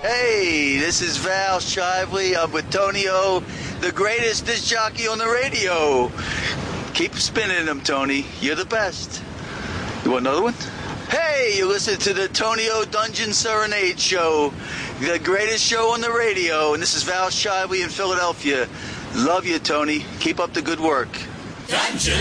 Hey, this is Val Shively. I'm with Tonio, the greatest disc jockey on the radio. Keep spinning them, Tony. You're the best. You want another one? Hey, you listen to the Tonio Dungeon Serenade Show, the greatest show on the radio. And this is Val Shively in Philadelphia. Love you, Tony. Keep up the good work. Dungeon